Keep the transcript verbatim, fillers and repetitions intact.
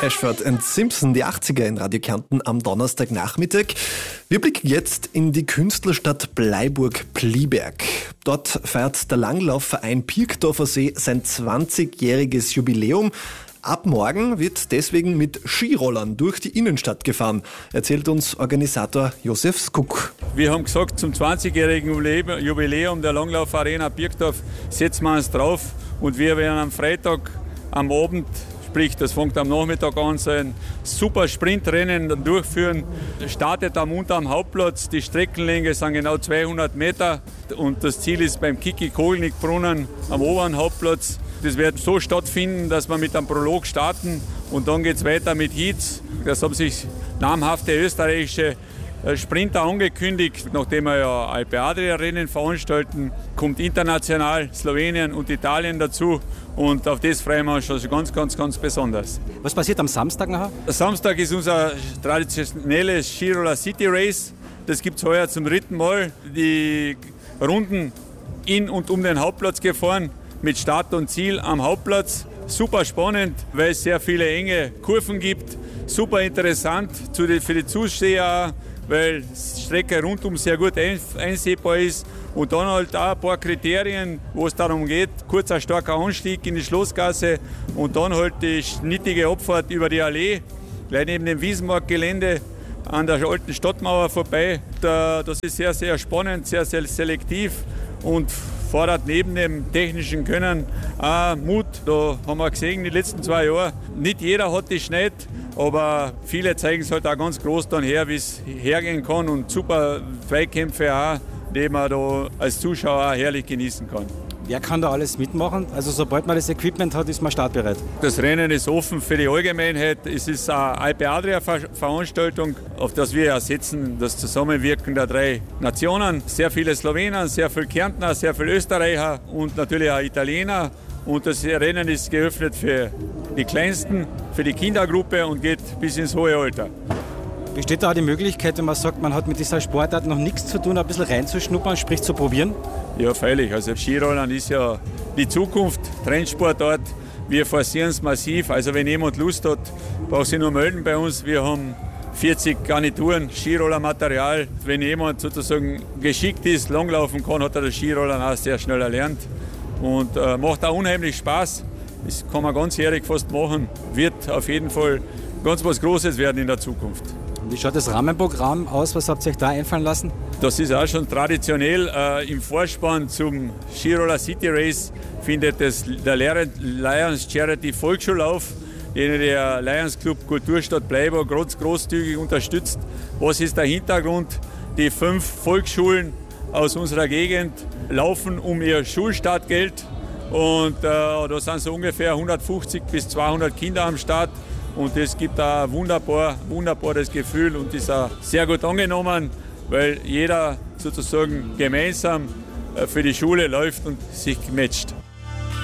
Ashford and Simpson, die achtziger in Radio Kärnten am Donnerstagnachmittag. Wir blicken jetzt in die Künstlerstadt Bleiburg-Pliberg. Dort feiert der Langlaufverein Pirkdorfer See sein zwanzigjähriges Jubiläum. Ab morgen wird deswegen mit Skirollern durch die Innenstadt gefahren, erzählt uns Organisator Josef Skuk. Wir haben gesagt, zum zwanzigjährigen Jubiläum der Langlaufarena Pirkdorf setzen wir uns drauf und wir werden am Freitag am Abend, sprich das fängt am Nachmittag an, so ein super Sprintrennen durchführen. Startet am unteren Hauptplatz, die Streckenlänge sind genau zweihundert Meter und das Ziel ist beim Kiki-Kohlnick-Brunnen am oberen Hauptplatz. Das wird so stattfinden, dass wir mit einem Prolog starten und dann geht es weiter mit Heats. Das haben sich namhafte österreichische Sprinter angekündigt. Nachdem wir ja Alpe Adria Rennen veranstalten, kommt international Slowenien und Italien dazu und auf das freuen wir uns schon ganz, ganz, ganz besonders. Was passiert am Samstag nachher? Samstag ist unser traditionelles Skiroller City Race. Das gibt es heuer zum dritten Mal. Die Runden in und um den Hauptplatz gefahren. Mit Start und Ziel am Hauptplatz. Super spannend, weil es sehr viele enge Kurven gibt. Super interessant für die Zuseher, weil die Strecke rundum sehr gut einsehbar ist. Und dann halt auch ein paar Kriterien, wo es darum geht. Kurzer, starker Anstieg in die Schlossgasse und dann halt die schnittige Abfahrt über die Allee, gleich neben dem Wiesenmarktgelände an der alten Stadtmauer vorbei. Das ist sehr, sehr spannend, sehr, sehr selektiv und fordert neben dem technischen Können auch Mut. Da haben wir gesehen, die letzten zwei Jahre, nicht jeder hat das nicht, aber viele zeigen es halt auch ganz groß dann her, wie es hergehen kann und super Zweikämpfe auch, die man da als Zuschauer auch herrlich genießen kann. Wer kann da alles mitmachen? Also sobald man das Equipment hat, ist man startbereit. Das Rennen ist offen für die Allgemeinheit. Es ist eine Alpe Adria Veranstaltung, auf das wir ja setzen, das Zusammenwirken der drei Nationen. Sehr viele Slowenen, sehr viele Kärntner, sehr viele Österreicher und natürlich auch Italiener. Und das Rennen ist geöffnet für die Kleinsten, für die Kindergruppe und geht bis ins hohe Alter. Besteht da auch die Möglichkeit, wenn man sagt, man hat mit dieser Sportart noch nichts zu tun, ein bisschen reinzuschnuppern, sprich zu probieren? Ja, freilich. Also Skirollern ist ja die Zukunft, Trendsportart. Wir forcieren es massiv. Also wenn jemand Lust hat, braucht sich nur melden bei uns. Wir haben vierzig Garnituren, Skirollermaterial. Wenn jemand sozusagen geschickt ist, langlaufen kann, hat er das Skirollern auch sehr schnell erlernt. Und äh, macht auch unheimlich Spaß. Das kann man ganzjährig fast machen. Wird auf jeden Fall ganz was Großes werden in der Zukunft. Wie schaut das Rahmenprogramm aus? Was habt ihr euch da einfallen lassen? Das ist auch schon traditionell. Äh, Im Vorspann zum Skiroller City Race findet das, der Lions Charity Volksschullauf, den der Lions Club Kulturstadt Bleiburg ganz großzügig unterstützt. Was ist der Hintergrund? Die fünf Volksschulen aus unserer Gegend laufen um ihr Schulstartgeld. Und äh, da sind so ungefähr hundertfünfzig bis zweihundert Kinder am Start. Und das gibt ein wunderbar, wunderbares Gefühl und ist auch sehr gut angenommen, weil jeder sozusagen gemeinsam für die Schule läuft und sich matcht.